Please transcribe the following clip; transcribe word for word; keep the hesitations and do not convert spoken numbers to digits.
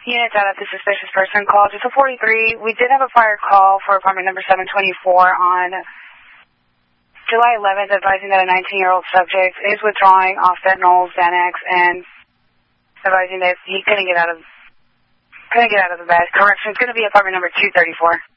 Units out at the suspicious person call. Just a forty-three. We did have a prior call for apartment number seven twenty-four on July eleventh advising that a nineteen-year-old subject is withdrawing off fentanyl, Xanax, and advising that he couldn't get out of couldn't get out of the bed. Correction, it's going to be apartment number two thirty-four.